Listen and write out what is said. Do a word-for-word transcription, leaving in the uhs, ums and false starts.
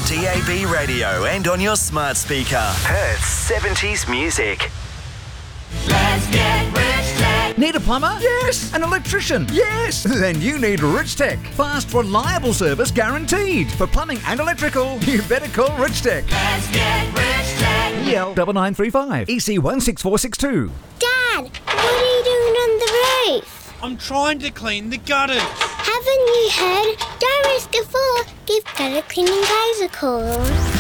D A B radio and on your smart speaker. Perth's seventies music. Let's get Rich Tech. Need a plumber? Yes. An electrician? Yes. Then you need Rich Tech. Fast, reliable service guaranteed. For plumbing and electrical, you better call Rich Tech. Let's get Rich Tech. E L nine nine three five, E C one six four six two. Dad, what are you doing on the roof? I'm trying to clean the gutters. Haven't you heard? Don't risk a fall. Give gutter cleaning guys a call.